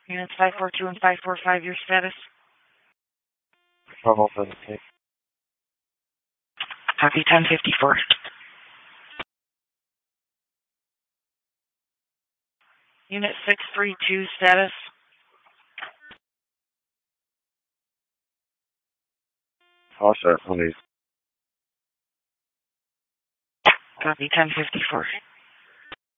Units 542 and 545, your status? Bravo for the tape. Copy 1054. Unit 632, status? All set, please. Copy 1054.